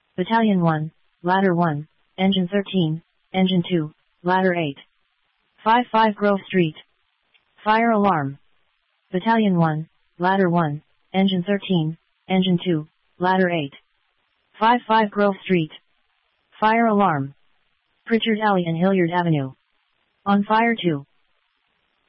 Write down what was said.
Battalion 1, Ladder 1, Engine 13, Engine 2, Ladder 8. 55 Grove Street. Fire alarm. Battalion 1, Ladder 1, Engine 13, Engine 2, Ladder 8. 55 Grove Street. Fire alarm. Pritchard Alley and Hilliard Avenue. On fire 2.